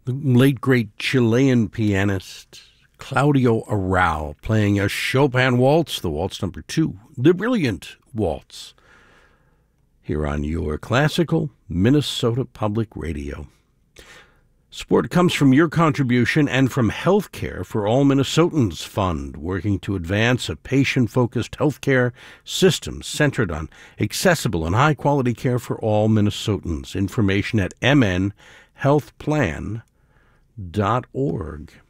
The late, great Chilean pianist Claudio Arrau playing a Chopin waltz, the waltz number 2, the Brilliant Waltz, here on your classical Minnesota Public Radio. Support comes from your contribution and from Healthcare for All Minnesotans Fund, working to advance a patient-focused healthcare system centered on accessible and high-quality care for all Minnesotans. Information at mnhealthplan.org.